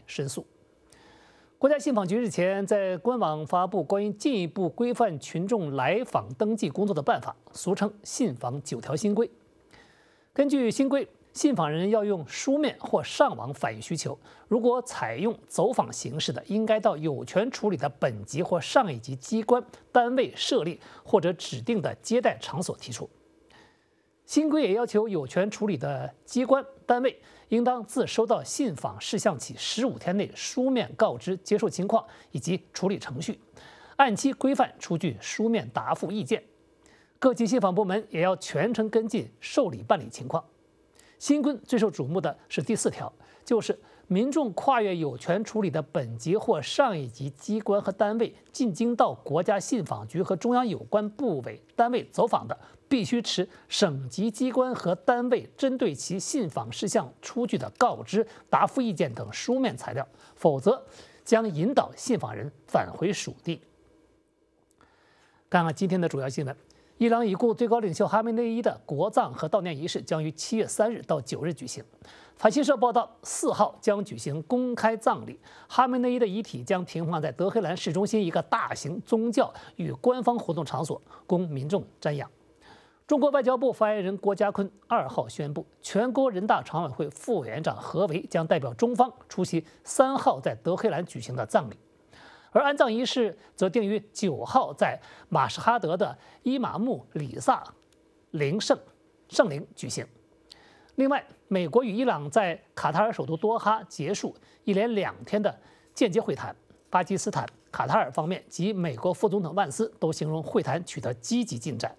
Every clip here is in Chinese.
申诉。国家信访局日前在官网发布关于进一步规范群众来访登记工作的办法，俗称信访9条新规。根据新规，信访人要用书面或上网反映需求，如果采用走访形式的，应该到有权处理的本级或上一级机关、单位设立或者指定的接待场所提出。新规也要求有权处理的机关、单位应当自收到信访事项起15天内书面告知接受情况以及处理程序，按期规范出具书面答复意见。各级信访部门也要全程跟进受理办理情况。新规最受瞩目的是第4条，就是民众跨越有权处理的本级或上一级机关和单位进京到国家信访局和中央有关部委单位走访的，必须持省级机关和单位针对其信访事项出具的告知、答复意见等书面材料，否则将引导信访人返回属地。看看今天的主要新闻。伊朗已故最高领袖哈梅内伊的国葬和悼念仪式将于7月3日到9日举行。法新社报道，4号将举行公开葬礼，哈梅内伊的遗体将停放在德黑兰市中心一个大型宗教与官方活动场所，供民众瞻仰。中国外交部发言人郭家坤2号宣布，全国人大常委会副委员长何为将代表中方出席3号在德黑兰举行的葬礼。而安葬仪式则定于9号在马什哈德的伊玛目里萨圣陵举行。另外，美国与伊朗在卡塔尔首都多哈结束一连2天的间接会谈，巴基斯坦、卡塔尔方面及美国副总统万斯都形容会谈取得积极进展。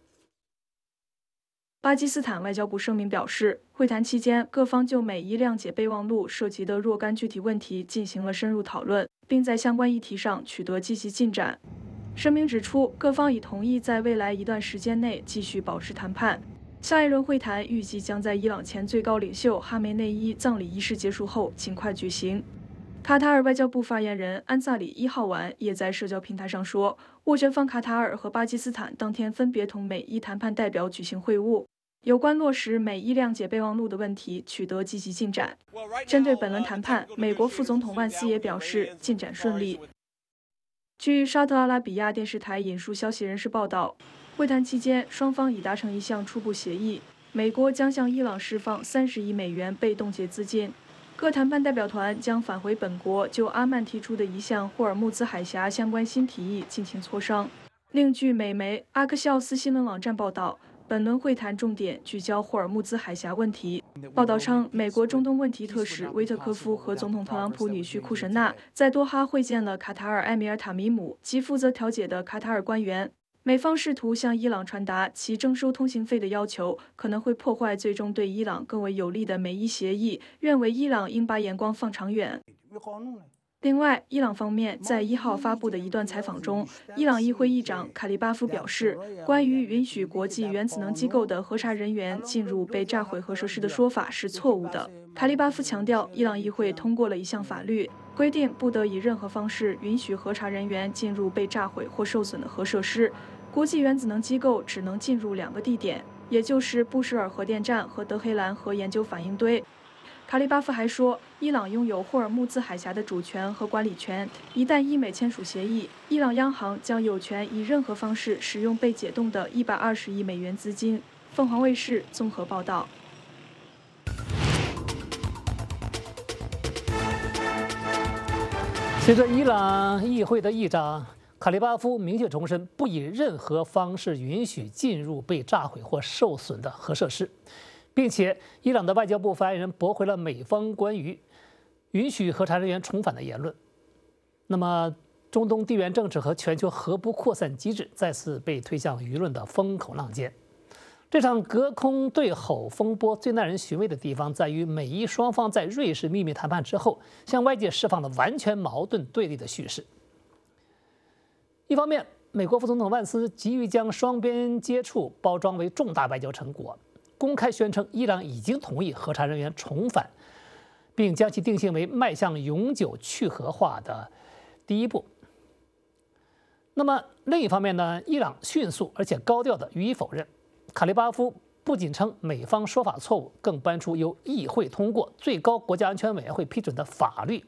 巴基斯坦外交部声明表示，会谈期间，各方就美伊谅解备忘录涉及的若干具体问题进行了深入讨论，并在相关议题上取得积极进展。声明指出，各方已同意在未来一段时间内继续保持谈判。下一轮会谈预计将在伊朗前最高领袖哈梅内伊葬礼仪式结束后尽快举行。卡塔尔外交部发言人安萨里1号晚也在社交平台上说，斡旋方卡塔尔和巴基斯坦当天分别同美伊谈判代表举行会晤，有关落实美伊谅解备忘录的问题取得积极进展。针对本轮谈判，美国副总统万斯也表示进展顺利。据沙特阿拉比亚电视台引述消息人士报道，会谈期间双方已达成一项初步协议，美国将向伊朗释放30亿美元被冻结资金。各谈判代表团将返回本国，就阿曼提出的一项霍尔木兹海峡相关新提议进行磋商。另据美媒阿克肖斯新闻网站报道，本轮会谈重点聚焦霍尔木兹海峡问题。报道称，美国中东问题特使威特科夫和总统特朗普女婿库什纳在多哈会见了卡塔尔埃米尔塔米姆及负责调解的卡塔尔官员。美方试图向伊朗传达其征收通行费的要求可能会破坏最终对伊朗更为有利的美伊协议，认为伊朗应把眼光放长远。另外，伊朗方面在1号发布的一段采访中，伊朗议会议长卡利巴夫表示，关于允许国际原子能机构的核查人员进入被炸毁核设施的说法是错误的。卡利巴夫强调，伊朗议会通过了一项法律，规定不得以任何方式允许核查人员进入被炸毁或受损的核设施。国际原子能机构只能进入2个地点，也就是布什尔核电站和德黑兰核研究反应堆。卡利巴夫还说，伊朗拥有霍尔木兹海峡的主权和管理权，一旦伊美签署协议，伊朗央行将有权以任何方式使用被解冻的120亿美元资金。凤凰卫视综合报道。 随着伊朗议会的议长卡利巴夫明确重申，不以任何方式允许进入被炸毁或受损的核设施，并且伊朗的外交部发言人驳回了美方关于允许核查人员重返的言论。那么，中东地缘政治和全球核不扩散机制再次被推向舆论的风口浪尖。这场隔空对吼风波最耐人寻味的地方在于，美伊双方在瑞士秘密谈判之后，向外界释放了完全矛盾对立的叙事。一方面，美国副总统万斯急于将双边接触包装为重大外交成果，公开宣称伊朗已经同意核查人员重返，并将其定性为迈向永久去核化的第一步。那么另一方面呢，伊朗迅速而且高调地予以否认。卡利巴夫不仅称美方说法错误，更搬出由议会通过、最高国家安全委员会批准的法律